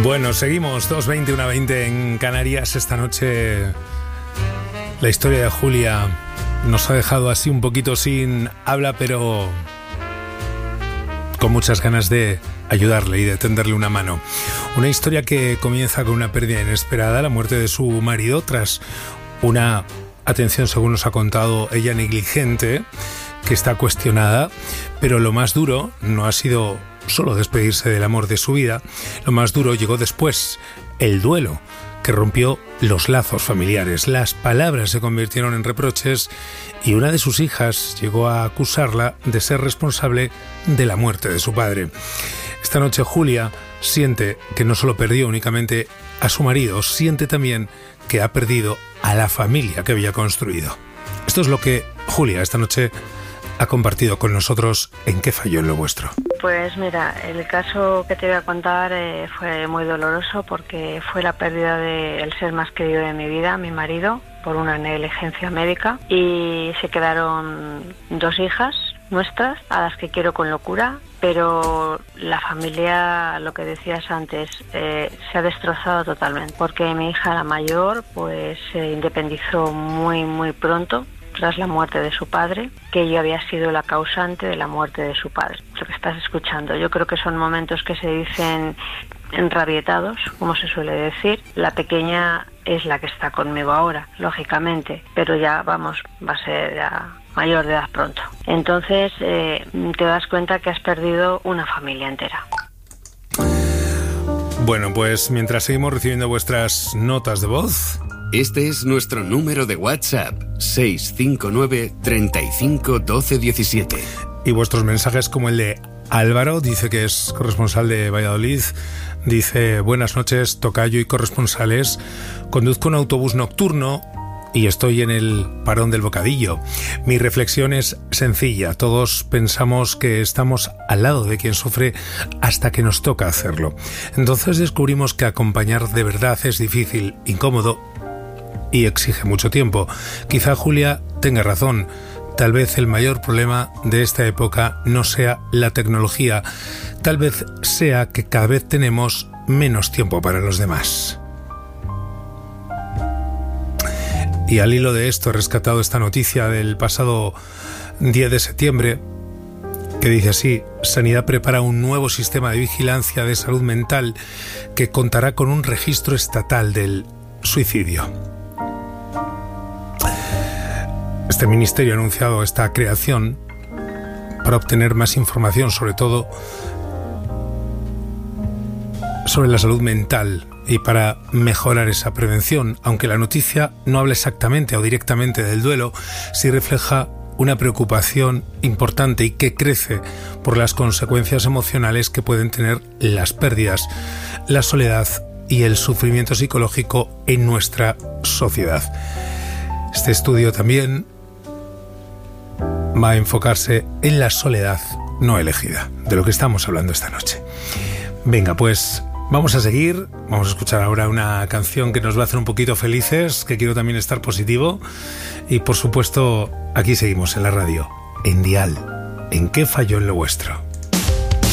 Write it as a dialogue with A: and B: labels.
A: Bueno, seguimos 2:20, 1:20 en Canarias. Esta noche la historia de Julia nos ha dejado así un poquito sin habla, pero con muchas ganas de ayudarle y de tenderle una mano. Una historia que comienza con una pérdida inesperada, la muerte de su marido tras una atención, según nos ha contado ella, negligente, que está cuestionada, pero lo más duro no ha sido solo despedirse del amor de su vida. Lo más duro llegó después, el duelo, que rompió los lazos familiares. Las palabras se convirtieron en reproches y una de sus hijas llegó a acusarla de ser responsable de la muerte de su padre. Esta noche Julia siente que no solo perdió únicamente a su marido, siente también que ha perdido a la familia que había construido. Esto es lo que Julia esta noche ha compartido con nosotros en ¿Qué falló en lo vuestro?
B: Pues mira, el caso que te voy a contar fue muy doloroso porque fue la pérdida del ser más querido de mi vida, mi marido, por una negligencia médica, y se quedaron 2 hijas nuestras, a las que quiero con locura, pero la familia, lo que decías antes, se ha destrozado totalmente, porque mi hija, la mayor, pues se independizó muy pronto, tras la muerte de su padre, que yo había sido la causante de la muerte de su padre. Lo que estás escuchando, yo creo que son momentos que se dicen enrabietados, como se suele decir. La pequeña es la que está conmigo ahora, lógicamente, pero ya va a ser ya mayor de edad pronto. Entonces te das cuenta que has perdido una familia entera.
A: Bueno, pues mientras seguimos recibiendo vuestras notas de voz...
C: Este es nuestro número de WhatsApp, 659 35 12 17.
A: Y vuestros mensajes, como el de Álvaro, dice que es corresponsal de Valladolid. Dice: buenas noches, tocayo y corresponsales. Conduzco un autobús nocturno y estoy en el parón del Bocadillo. Mi reflexión es sencilla. Todos pensamos que estamos al lado de quien sufre hasta que nos toca hacerlo. Entonces descubrimos que acompañar de verdad es difícil, incómodo y exige mucho tiempo. Quizá Julia tenga razón. Tal vez el mayor problema de esta época no sea la tecnología. Tal vez sea que cada vez tenemos menos tiempo para los demás. Y al hilo de esto he rescatado esta noticia del pasado 10 de septiembre que dice así: Sanidad prepara un nuevo sistema de vigilancia de salud mental que contará con un registro estatal del suicidio. Este ministerio ha anunciado esta creación para obtener más información, sobre todo sobre la salud mental, y para mejorar esa prevención. Aunque la noticia no habla exactamente o directamente del duelo, sí refleja una preocupación importante y que crece por las consecuencias emocionales que pueden tener las pérdidas, la soledad y el sufrimiento psicológico en nuestra sociedad. Este estudio también va a enfocarse en la soledad no elegida, de lo que estamos hablando esta noche. Venga, pues vamos a seguir. Vamos a escuchar ahora una canción que nos va a hacer un poquito felices, que quiero también estar positivo. Y por supuesto, aquí seguimos en la radio, en Dial, en ¿Qué falló en lo vuestro?